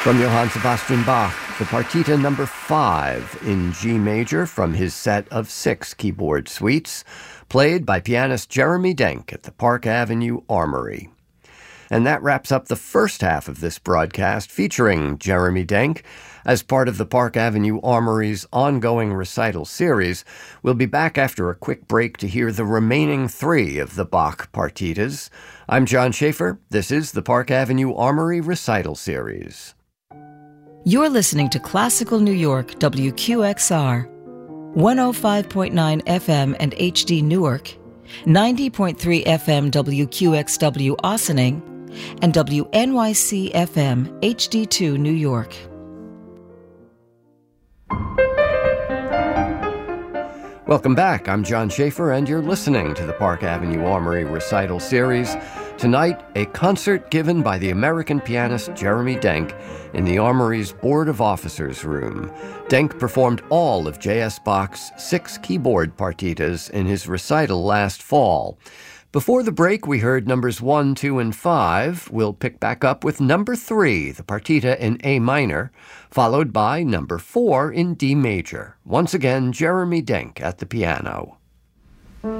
From Johann Sebastian Bach, the Partita number 5 in G major from his set of 6 keyboard suites, played by pianist Jeremy Denk at the Park Avenue Armory. And that wraps up the first half of this broadcast featuring Jeremy Denk. As part of the Park Avenue Armory's ongoing recital series, we'll be back after a quick break to hear the remaining 3 of the Bach partitas. I'm John Schaefer. This is the Park Avenue Armory Recital Series. You're listening to Classical New York, WQXR, 105.9 FM and HD Newark, 90.3 FM WQXW Ossining, and WNYC FM HD2 New York. Welcome back. I'm John Schaefer, and you're listening to the Park Avenue Armory Recital Series. Tonight, a concert given by the American pianist Jeremy Denk in the Armory's Board of Officers room. Denk performed all of J.S. Bach's 6 keyboard partitas in his recital last fall. Before the break, we heard numbers 1, 2, and 5. We'll pick back up with number 3, the partita in A minor, followed by number 4 in D major. Once again, Jeremy Denk at the piano.